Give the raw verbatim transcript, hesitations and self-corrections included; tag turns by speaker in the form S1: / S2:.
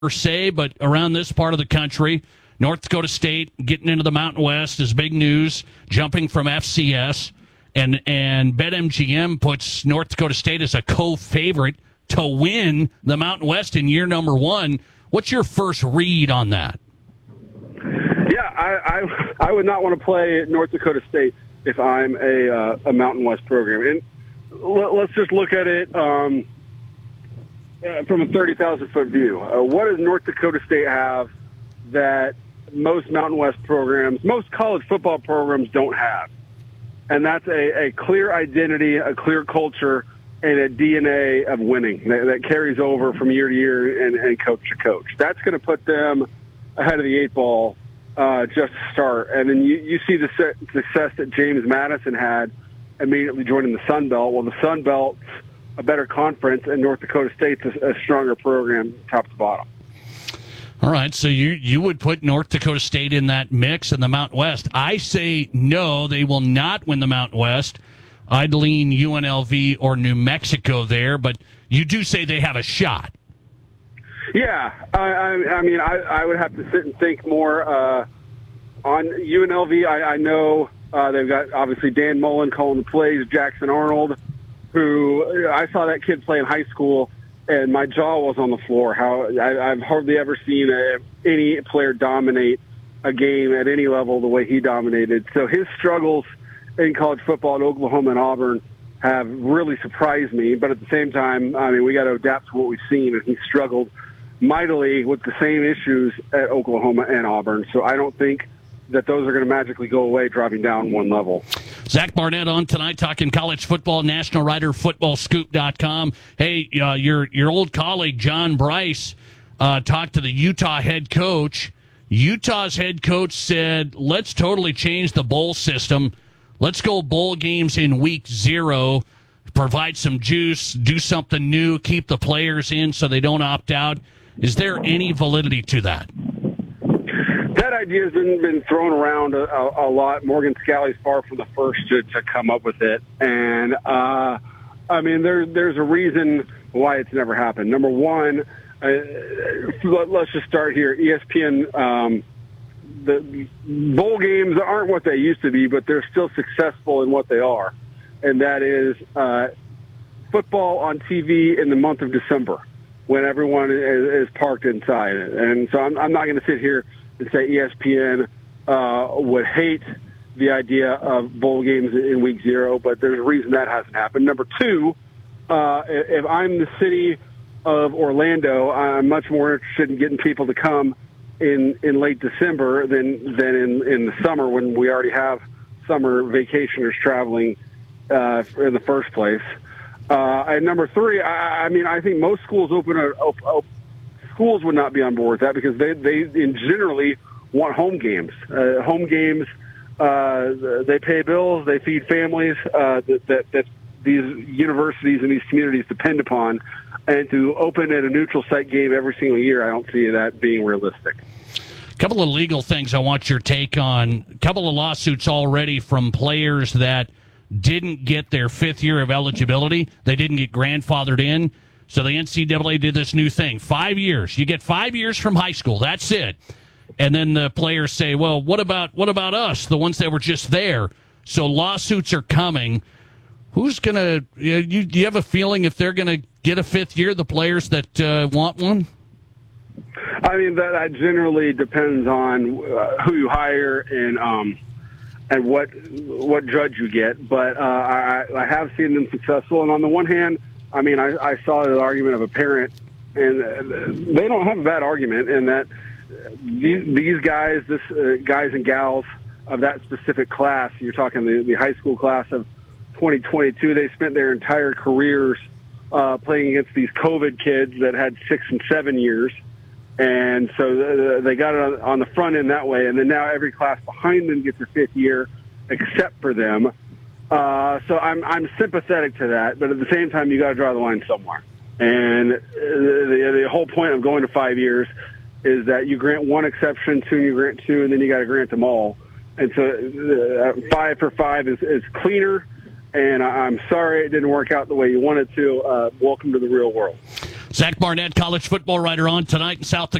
S1: per se, but around this part of the country, North Dakota State getting into the Mountain West is big news, jumping from F C S, and and BetMGM puts North Dakota State as a co-favorite to win the Mountain West in year number one. What's your first read on that?
S2: Yeah, I I, I would not want to play North Dakota State if I'm a uh, a Mountain West program. And let, let's just look at it um, from a thirty thousand foot view. Uh, what does North Dakota State have that most Mountain West programs, most college football programs don't have? And that's a, a clear identity, a clear culture, and a D N A of winning that, that carries over from year to year and, and coach to coach. That's going to put them ahead of the eight ball uh, just to start. And then you, you see the success that James Madison had immediately joining the Sun Belt. Well, the Sun Belt's a better conference, and North Dakota State's a, a stronger program top to bottom.
S1: All right, so you you would put North Dakota State in that mix in the Mountain West. I say no, they will not win the Mountain West. I'd lean U N L V or New Mexico there, but you do say they have a shot.
S2: Yeah, I, I, I mean, I, I would have to sit and think more uh, on U N L V. I, I know uh, they've got, obviously, Dan Mullen calling the plays, Jackson Arnold, who I saw that kid play in high school, and my jaw was on the floor. How I, I've hardly ever seen a, any player dominate a game at any level the way he dominated. So his struggles in college football at Oklahoma and Auburn have really surprised me. But at the same time, I mean, we got to adapt to what we've seen, and he struggled mightily with the same issues at Oklahoma and Auburn. So I don't think that those are going to magically go away dropping down one level.
S1: Zach Barnett on tonight talking college football, national writer, football scoop dot com. Hey, uh, your your old colleague John Bryce uh, talked to the Utah head coach. Utah's head coach said, let's totally change the bowl system. Let's go bowl games in week zero, provide some juice, do something new, keep the players in so they don't opt out. Is there any validity to that?
S2: That idea has been, been thrown around a, a, a lot. Morgan Scalley's far from the first to, to come up with it. And, uh, I mean, there, there's a reason why it's never happened. Number one, uh, let, let's just start here. E S P N, um, the bowl games aren't what they used to be, but they're still successful in what they are. And that is uh, football on T V in the month of December when everyone is, is parked inside. And so I'm, I'm not going to sit here and say E S P N uh, would hate the idea of bowl games in week zero, but there's a reason that hasn't happened. Number two, uh, if I'm the city of Orlando, I'm much more interested in getting people to come in, in late December than than in, in the summer when we already have summer vacationers traveling uh, in the first place. Uh, and number three, I, I mean, I think most schools open a, op, op, schools would not be on board with that because they they in generally want home games. Uh, home games, uh, they pay bills, they feed families uh, that, that that these universities and these communities depend upon. And to open at a neutral site game every single year, I don't see that being realistic.
S1: A couple of legal things I want your take on. A couple of lawsuits already from players that didn't get their fifth year of eligibility. They didn't get grandfathered in. So the N C double A did this new thing. Five years. You get five years from high school. That's it. And then the players say, well, what about what about us, the ones that were just there? So lawsuits are coming. Who's going to you, – do you have a feeling if they're going to get a fifth year, the players that uh, want one?
S2: I mean, that, that generally depends on uh, who you hire and um, and what what judge you get. But uh, I, I have seen them successful. And on the one hand, I mean, I, I saw the argument of a parent, and uh, they don't have a bad argument in that these, these guys, this uh, guys and gals of that specific class, you're talking the, the high school class of twenty twenty-two, they spent their entire careers uh, playing against these COVID kids that had six and seven years. And so they got it on the front end that way. And then now every class behind them gets their fifth year except for them. Uh, so I'm, I'm sympathetic to that. But at the same time, you got to draw the line somewhere. And the, the whole point of going to five years is that you grant one exception, two, you grant two, and then you got to grant them all. And so uh, five for five is, is cleaner. And I'm sorry it didn't work out the way you wanted to. Uh, welcome to the real world.
S1: Zach Barnett, college football writer, on tonight in South Dakota.